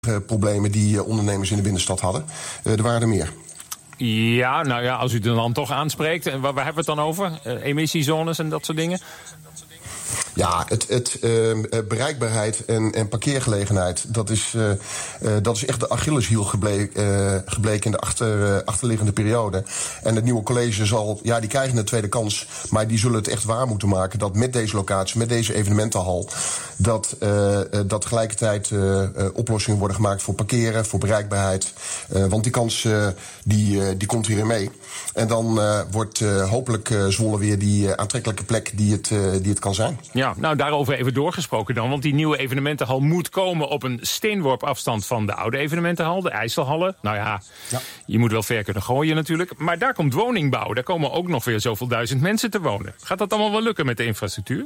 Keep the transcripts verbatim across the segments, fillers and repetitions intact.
problemen die ondernemers in de binnenstad hadden. Uh, er waren er meer. Ja, nou ja, als u het dan toch aanspreekt. Waar, waar hebben we het dan over? Uh, emissiezones en dat soort dingen? Ja, het, het uh, bereikbaarheid en, en parkeergelegenheid, dat is, uh, uh, dat is echt de Achilleshiel gebleken, uh, gebleken in de achter, uh, achterliggende periode. En het nieuwe college zal, ja, die krijgen een tweede kans, maar die zullen het echt waar moeten maken dat met deze locatie, met deze evenementenhal, dat, uh, uh, dat tegelijkertijd uh, uh, oplossingen worden gemaakt voor parkeren, voor bereikbaarheid. Uh, want die kans, uh, die, uh, die komt hierin mee. En dan uh, wordt uh, hopelijk uh, Zwolle weer die uh, aantrekkelijke plek die het, uh, die het kan zijn. Ja, nou daarover even doorgesproken dan. Want die nieuwe evenementenhal moet komen op een steenworp afstand van de oude evenementenhal, de IJsselhallen. Nou ja, ja, je moet wel ver kunnen gooien natuurlijk. Maar daar komt woningbouw. Daar komen ook nog weer zoveel duizend mensen te wonen. Gaat dat allemaal wel lukken met de infrastructuur?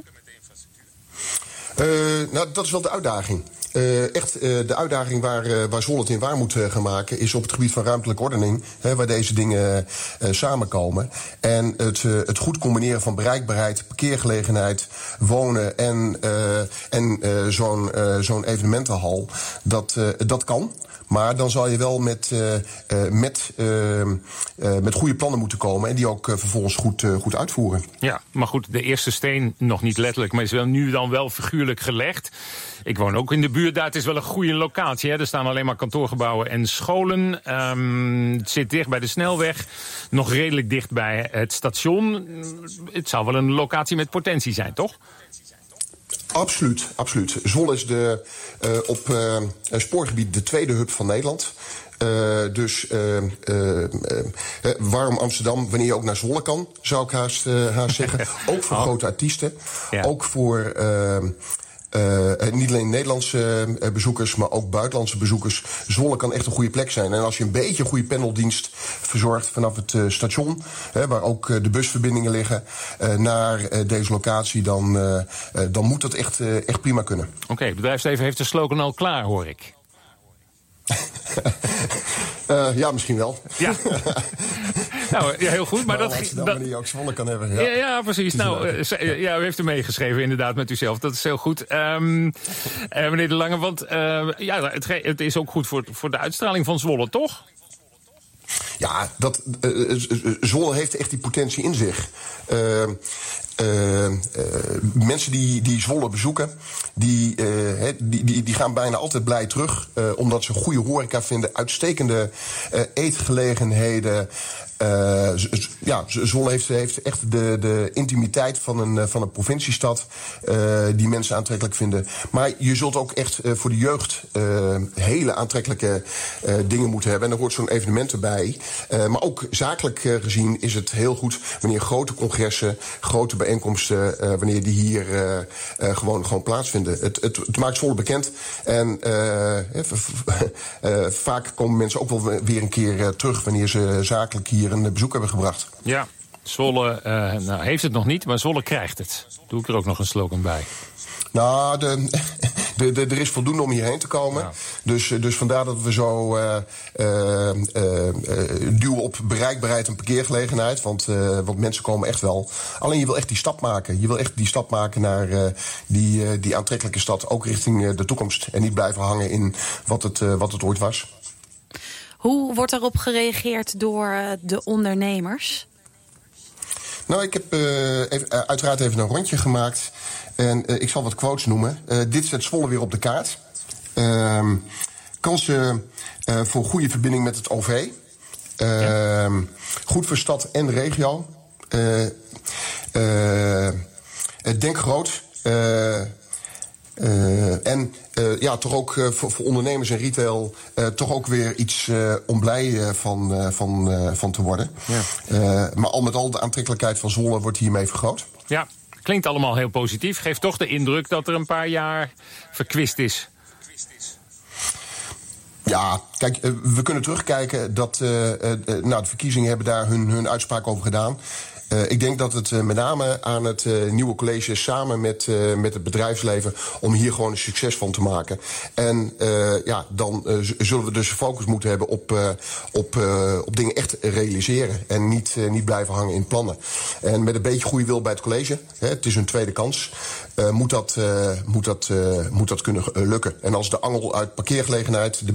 Uh, nou, dat is wel de uitdaging. Uh, echt, uh, de uitdaging waar, uh, waar Zwolle het in waar moet uh, gaan maken is op het gebied van ruimtelijke ordening, hè, waar deze dingen uh, samenkomen. En het, uh, het goed combineren van bereikbaarheid, parkeergelegenheid, wonen en, uh, en uh, zo'n, uh, zo'n evenementenhal, dat, uh, dat kan. Maar dan zal je wel met, uh, uh, met, uh, uh, met goede plannen moeten komen en die ook uh, vervolgens goed, uh, goed uitvoeren. Ja, maar goed, de eerste steen nog niet letterlijk, maar is wel nu dan wel figuurlijk gelegd. Ik woon ook in de buurt, daar. Het is wel een goede locatie. Hè. Er staan alleen maar kantoorgebouwen en scholen. Um, het zit dicht bij de snelweg. Nog redelijk dicht bij het station. Het zou wel een locatie met potentie zijn, toch? Absoluut, absoluut. Zwolle is de, uh, op uh, spoorgebied de tweede hub van Nederland. Uh, dus uh, uh, uh, waarom Amsterdam, wanneer je ook naar Zwolle kan, zou ik haast, uh, haast zeggen. Ook voor oh. grote artiesten. Ja. Ook voor Uh, Uh, niet alleen Nederlandse uh, bezoekers, maar ook buitenlandse bezoekers. Zwolle kan echt een goede plek zijn. En als je een beetje een goede pendeldienst verzorgt vanaf het uh, station, hè, waar ook uh, de busverbindingen liggen, uh, naar uh, deze locatie, dan, uh, uh, dan moet dat echt, uh, echt prima kunnen. Oké, okay, het bedrijfsleven heeft de slogan al klaar, hoor ik. uh, ja, misschien wel. Ja. Nou, ja, heel goed. Maar nou, dat, Amsterdam, dat, die ook Zwolle kan hebben. Ja, ja, ja precies. Nou, uh, ja, u heeft er meegeschreven inderdaad met uzelf. Dat is heel goed. Um, uh, meneer De Lange, want uh, ja, het, het is ook goed voor, voor de uitstraling van Zwolle, toch? Ja, dat, uh, Zwolle heeft echt die potentie in zich. Uh, Uh, uh, mensen die, die Zwolle bezoeken, die, uh, die, die, die gaan bijna altijd blij terug. Uh, omdat ze goede horeca vinden, uitstekende uh, eetgelegenheden. Uh, z- ja, Zwolle heeft, heeft echt de, de intimiteit van een, van een provinciestad uh, die mensen aantrekkelijk vinden. Maar je zult ook echt uh, voor de jeugd uh, hele aantrekkelijke uh, dingen moeten hebben. En er hoort zo'n evenement erbij. Uh, maar ook zakelijk uh, gezien is het heel goed wanneer grote congressen, grote bijeenkomsten, uh, wanneer die hier uh, uh, gewoon, gewoon plaatsvinden. Het, het, het maakt Zwolle bekend. En uh, uh, vaak komen mensen ook wel weer een keer uh, terug wanneer ze zakelijk hier een bezoek hebben gebracht. Ja, Zwolle uh, nou, heeft het nog niet, maar Zwolle krijgt het. Doe ik er ook nog een slogan bij. Nou, de, de, de, er is voldoende om hierheen te komen. Ja. Dus, dus vandaar dat we zo uh, uh, uh, duwen op bereikbaarheid en parkeergelegenheid. Want, uh, want mensen komen echt wel. Alleen je wil echt die stap maken. Je wil echt die stap maken naar uh, die, uh, die aantrekkelijke stad. Ook richting uh, de toekomst. En niet blijven hangen in wat het, uh, wat het ooit was. Hoe wordt daarop gereageerd door uh, de ondernemers? Nou, ik heb uh, even, uh, uiteraard even een rondje gemaakt. En uh, ik zal wat quotes noemen. Uh, dit zet Zwolle weer op de kaart. Uh, kansen uh, voor goede verbinding met het O V. Uh, ja. Goed voor stad en regio. Uh, uh, denk groot. Uh, Uh, en uh, ja, toch ook uh, voor, voor ondernemers en retail uh, toch ook weer iets uh, om blij uh, van, uh, van, uh, van te worden. Ja. Uh, maar al met al, de aantrekkelijkheid van Zwolle wordt hiermee vergroot. Ja, klinkt allemaal heel positief. Geeft toch de indruk dat er een paar jaar verkwist is. Ja, kijk, uh, we kunnen terugkijken dat uh, uh, nou, de verkiezingen hebben daar hun, hun uitspraak over gedaan. Uh, Uh, ik denk dat het uh, met name aan het uh, nieuwe college is samen met, uh, met het bedrijfsleven om hier gewoon een succes van te maken. En uh, ja, dan uh, zullen we dus focus moeten hebben op, uh, op, uh, op dingen echt realiseren. En niet, uh, niet blijven hangen in plannen. En met een beetje goede wil bij het college, hè, het is een tweede kans, uh, moet, dat, uh, moet, dat, uh, moet dat kunnen lukken. En als de angel uit parkeergelegenheid, de